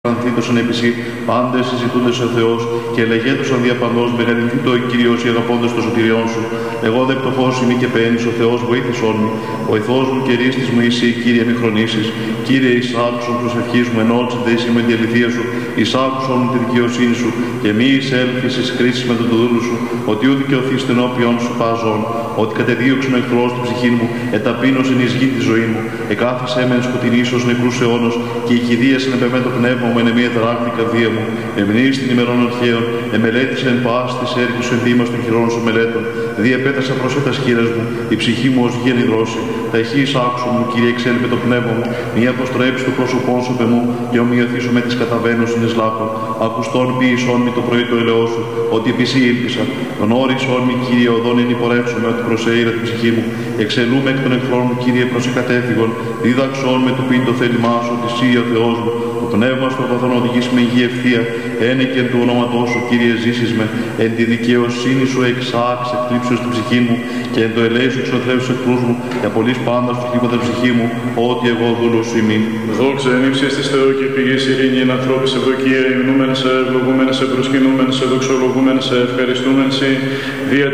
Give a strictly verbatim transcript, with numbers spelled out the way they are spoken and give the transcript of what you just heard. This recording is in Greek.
Ανθήτωσαν επισή, πάντες συζητούντες ο Θεός και λεγέτωσαν διαπαντός μεγαλυνθήτω ο Κύριος οι αγαπώντες των σωτηριών σου. Εγώ δε πτωχός ημί και παίρνεις ο Θεός βοήθησόν μου. Ο ηθός μου και ρίστης μου εσύ, Κύριε μη χρονίσεις. Κύριε εις άκουσον προσευχής μου ενόψε δε εσύ με τη αληθεία σου. Εις άκουσον μου τη δικαιοσύνη σου και μη εισέλθεις εις κρίσεις με τον δούλου σου. Ότι ού δικαιωθείς ενώπιον σου πάζον. Ότι κατεδίωξον εχθρός την ψυχή μου, εταπείνωσεν εις γη τη ζωή μου. Εκάθισέ με σκοτεινή εις νεκρούς αιώνος και η κηδείας ενεπεμέ το πνεύμα μου εν μία τεράχτη καρδία μου. Εμνείς την ημερών αρχαίων, εμελέτησε εν πάση της έρχης σου ενδύμας των χειρών σου μελέτων. Διεπέτασα προς έτας χείρας μου, η ψυχή μου ως γέννη δρόση. Τα ηχείς άκουσον μου, Κύριε, εξέλιπε το πνεύμα μου, μη αποστρέψει το πρόσωπό σου πε μου, και ομοιωθήσω με τις καταβαίνωσιν εις λάθος. Ακουστών ποιησόν μη το πρωί το ελαιό σου, ότι επί σύ ήλπισα. Τον όρισόν μη, Κύριε, οδόν εν υπορεύσομαι, ότι προσέειρα την ψυχή μου. Εξελούμε εκ των εχθρών μου, Κύριε, προς εκατέφυγον. Δίδαξόν με του πίν το θέλημά σου, ότι σύ ο Θεός μου. Το πνεύμα στο παθόν οδηγείς με υγεία ευθεία. Ένε και εν του ονόματός σου, Κύριε, ζήσεις με. Εν τη δικαιοσύνη σου εξάξ, εκτρίψεως την ψυχή μου, και εν το ελέη σου εξωθρεύσεις εχθρούς μου, και απολύς πάντα σου χτύπατα ψυχή μου, ότι εγώ δούλος σου ημί. Δόξα εν ύψης της Θεού και πηγής ειρήνη εν ανθρώπης ευδοκία, υμνούμεν σε, ευλογούμεν σε, προσκυνούμεν σε, δοξολογούμεν σε, ευχαριστούμεν σε,